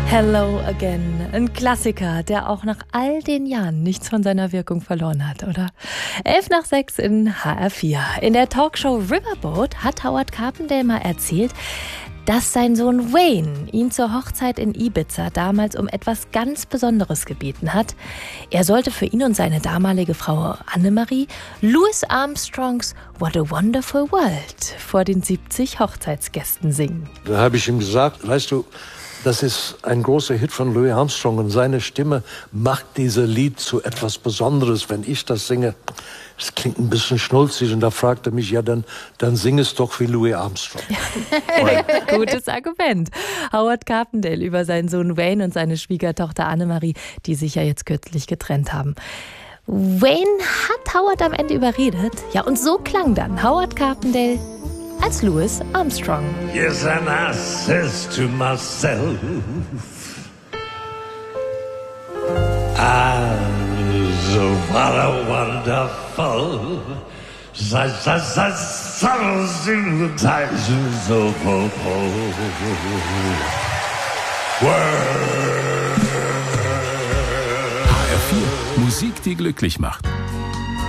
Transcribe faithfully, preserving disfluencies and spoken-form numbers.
Hello Again, ein Klassiker, der auch nach all den Jahren nichts von seiner Wirkung verloren hat, oder? Elf nach sechs in H R vier. In der Talkshow Riverboat hat Howard Carpendale mal erzählt, dass sein Sohn Wayne ihn zur Hochzeit in Ibiza damals um etwas ganz Besonderes gebeten hat. Er sollte für ihn und seine damalige Frau Annemarie Louis Armstrongs What a Wonderful World vor den siebzig Hochzeitsgästen singen. Da habe ich ihm gesagt, weißt du, das ist ein großer Hit von Louis Armstrong und seine Stimme macht dieses Lied zu etwas Besonderes. Wenn ich das singe, es klingt ein bisschen schnulzig und da fragte er mich, ja dann, dann sing es doch wie Louis Armstrong. Gutes Argument. Howard Carpendale über seinen Sohn Wayne und seine Schwiegertochter Annemarie, die sich ja jetzt kürzlich getrennt haben. Wayne hat Howard am Ende überredet. Ja, und so klang dann Howard Carpendale als Louis Armstrong. Yes, and I says to myself, ah, so what a wonderful, such, such, such, such, so H R vier, Musik, die glücklich macht.